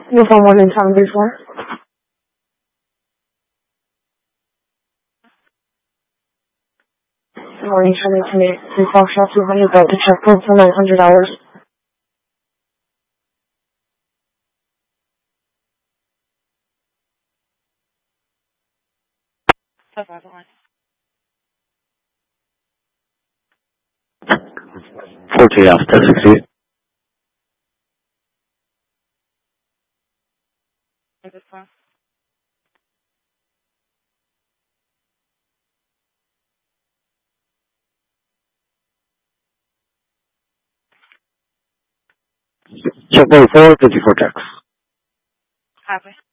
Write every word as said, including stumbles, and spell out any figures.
You'll phone one in town before. Good morning, Charlie Tonight. Three Foxtrot two hundred about to check code for nine hundred dollars. fourteen off, ten sixty-eight. Check number four, fifty-four checks. Copy.